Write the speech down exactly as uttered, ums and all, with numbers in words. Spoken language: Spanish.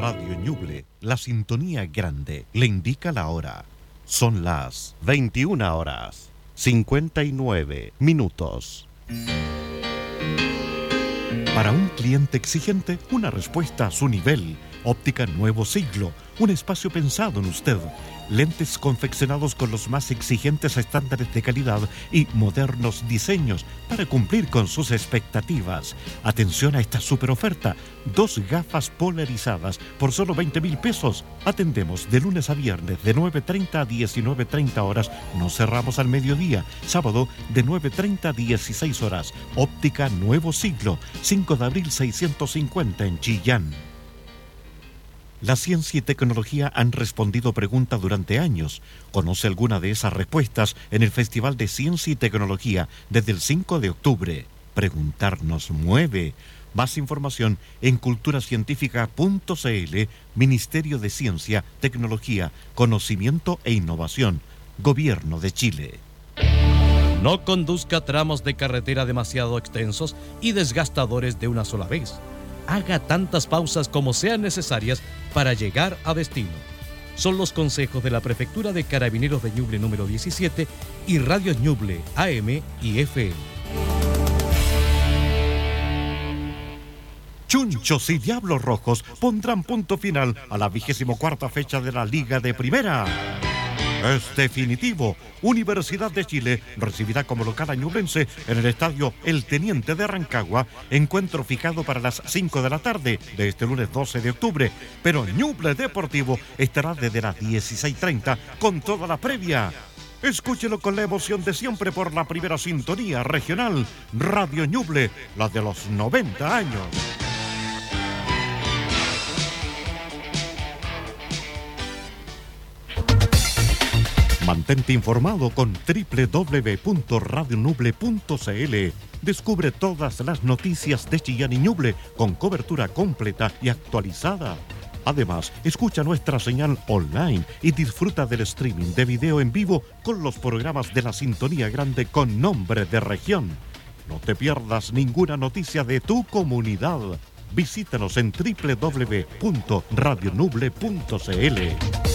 Radio Ñuble, la sintonía grande, le indica la hora. Son las veintiuna horas, cincuenta y nueve minutos. Para un cliente exigente, una respuesta a su nivel. Óptica Nuevo Siglo, un espacio pensado en usted. Lentes confeccionados con los más exigentes estándares de calidad y modernos diseños para cumplir con sus expectativas. Atención a esta super oferta. Dos gafas polarizadas por solo veinte mil pesos. Atendemos de lunes a viernes de nueve treinta a diecinueve treinta horas. Nos cerramos al mediodía. Sábado de nueve treinta a dieciséis horas. Óptica Nuevo Siglo, cinco de abril seiscientos cincuenta en Chillán. La ciencia y tecnología han respondido preguntas durante años. Conoce alguna de esas respuestas en el Festival de Ciencia y Tecnología desde el cinco de octubre. Preguntar nos mueve. Más información en cultura científica punto c l, Ministerio de Ciencia, Tecnología, Conocimiento e Innovación, Gobierno de Chile. No conduzca tramos de carretera demasiado extensos y desgastadores de una sola vez. Haga tantas pausas como sean necesarias para llegar a destino. Son los consejos de la Prefectura de Carabineros de Ñuble número diecisiete y Radio Ñuble A M y F M. Chunchos y Diablos Rojos pondrán punto final a la vigésimo cuarta fecha de la Liga de Primera. Es definitivo. Universidad de Chile recibirá como local a Ñublense en el estadio El Teniente de Rancagua, encuentro fijado para las cinco de la tarde de este lunes doce de octubre. Pero Ñuble Deportivo estará desde las dieciséis treinta con toda la previa. Escúchelo con la emoción de siempre por la primera sintonía regional, Radio Ñuble, la de los noventa años. Mantente informado con doble u doble u doble u punto radio ñuble punto c l. Descubre todas las noticias de Chillán y Ñuble con cobertura completa y actualizada. Además, escucha nuestra señal online y disfruta del streaming de video en vivo con los programas de la Sintonía Grande con nombre de región. No te pierdas ninguna noticia de tu comunidad. Visítanos en doble u doble u doble u punto radio ñuble punto c l.